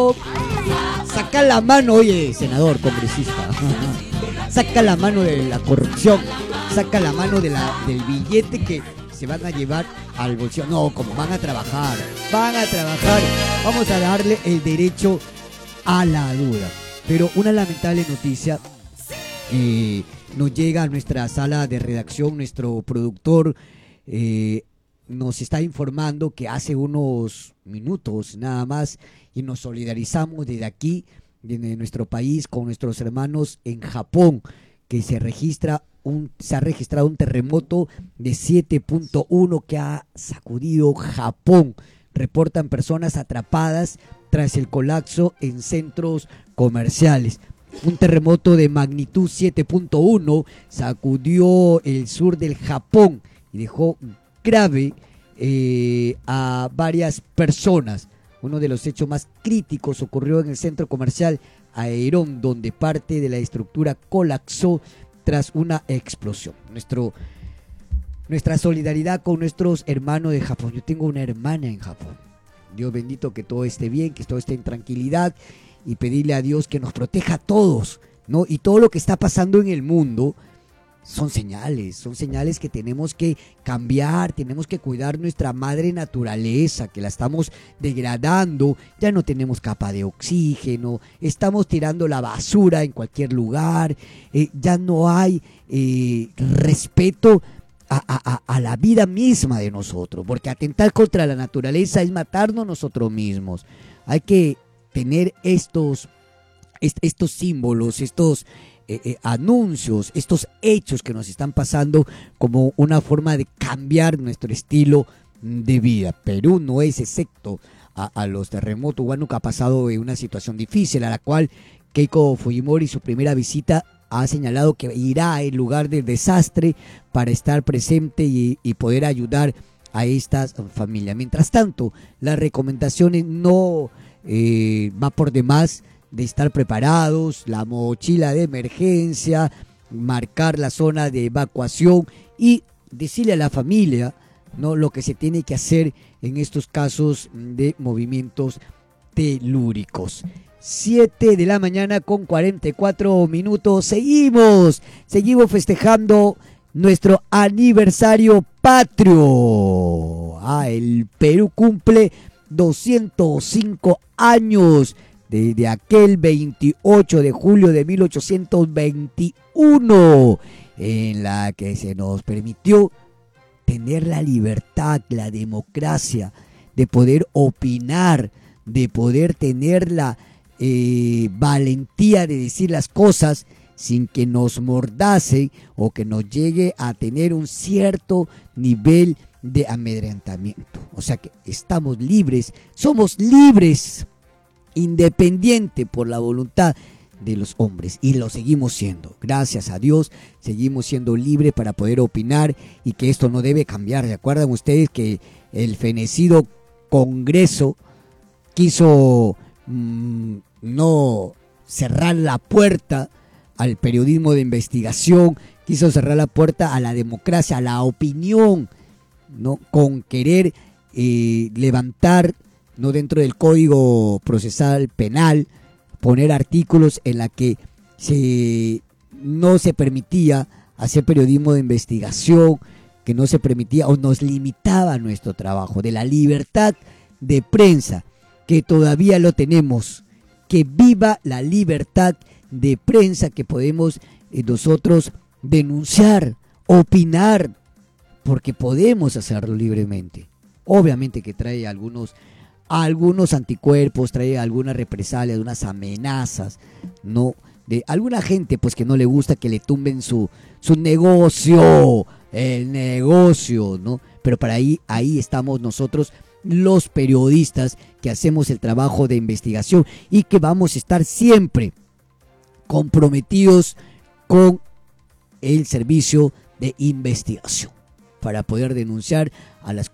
pero saca la mano, oye, senador, congresista, saca la mano de la corrupción, saca la mano del billete que se van a llevar al bolsillo. No, como van a trabajar, vamos a darle el derecho a la duda. Pero una lamentable noticia nos llega a nuestra sala de redacción. Nuestro productor nos está informando que hace unos minutos nada más, y nos solidarizamos desde aquí, desde nuestro país, con nuestros hermanos en Japón, que se ha registrado un terremoto de 7.1 que ha sacudido Japón. Reportan personas atrapadas tras el colapso en centros comerciales. Un terremoto de magnitud 7.1 sacudió el sur del Japón y dejó grave a varias personas. Uno de los hechos más críticos ocurrió en el centro comercial Aeron, donde parte de la estructura colapsó tras una explosión. Nuestra solidaridad con nuestros hermanos de Japón. Yo tengo una hermana en Japón. Dios bendito, que todo esté bien, que todo esté en tranquilidad, y pedirle a Dios que nos proteja a todos, ¿no? Y todo lo que está pasando en el mundo son señales que tenemos que cambiar, tenemos que cuidar nuestra madre naturaleza, que la estamos degradando. Ya no tenemos capa de oxígeno, estamos tirando la basura en cualquier lugar, ya no hay respeto a la vida misma de nosotros, porque atentar contra la naturaleza es matarnos nosotros mismos. Hay que tener estos símbolos, estos anuncios, estos hechos que nos están pasando como una forma de cambiar nuestro estilo de vida. Perú no es excepto a los terremotos. Huánuco ha pasado en una situación difícil, a la cual Keiko Fujimori, su primera visita, ha señalado que irá al lugar del desastre para estar presente y poder ayudar a estas familias. Mientras tanto, las recomendaciones no va por demás de estar preparados, la mochila de emergencia, marcar la zona de evacuación y decirle a la familia, ¿no?, lo que se tiene que hacer en estos casos de movimientos telúricos. 7 de la mañana con 44 minutos. Seguimos festejando nuestro aniversario patrio. El Perú cumple 205 años desde aquel 28 de julio de 1821, en la que se nos permitió tener la libertad, la democracia, de poder opinar, de poder tener la valentía de decir las cosas sin que nos mordace o que nos llegue a tener un cierto nivel de amedrentamiento. O sea que estamos libres, somos libres, independiente por la voluntad de los hombres, y lo seguimos siendo. Gracias a Dios seguimos siendo libres para poder opinar, y que esto no debe cambiar. ¿Se acuerdan ustedes que el fenecido Congreso quiso no cerrar la puerta al periodismo de investigación, quiso cerrar la puerta a la democracia, a la opinión, ¿no?, con querer levantar, no, dentro del Código Procesal Penal, poner artículos en la que no se permitía hacer periodismo de investigación, que no se permitía o nos limitaba nuestro trabajo, de la libertad de prensa, que todavía lo tenemos. Que viva la libertad de prensa, que podemos nosotros denunciar, opinar, porque podemos hacerlo libremente. Obviamente que trae algunos anticuerpos, trae algunas represalias, algunas amenazas, ¿no?, de alguna gente pues que no le gusta que le tumben su negocio, el negocio, ¿no? Pero para ahí estamos nosotros, los periodistas, que hacemos el trabajo de investigación y que vamos a estar siempre comprometidos con el servicio de investigación para poder denunciar a las